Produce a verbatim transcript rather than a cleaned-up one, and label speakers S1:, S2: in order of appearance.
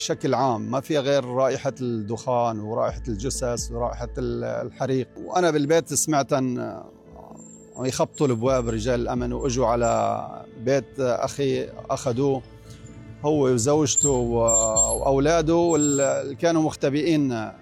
S1: بشكل عام ما فيها غير رائحة الدخان ورائحة الجثث ورائحة الحريق. وأنا بالبيت سمعت أن يخبطوا الابواب رجال الامن واجوا على بيت اخي اخذوه هو وزوجته واولاده اللي كانوا مختبئين